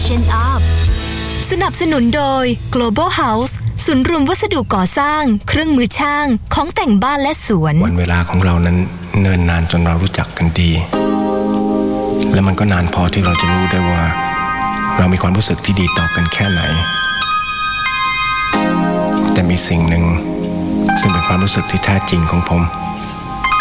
Freshen Up สนับสนุนโดย Global House ศูนย์รวมวัสดุก่อสร้างเครื่องมือช่างของแต่งบ้านและสวนวันเวลาของเรานั้นเนิ่นนานจนเรารู้จักกันดีและมันก็นานพอที่เราจะรู้ได้ว่าเรามีความรู้สึกที่ดีต่อกันแค่ไหนแต่มีสิ่งหนึ่งซึ่งเป็นความรู้สึกที่แท้จริงของผม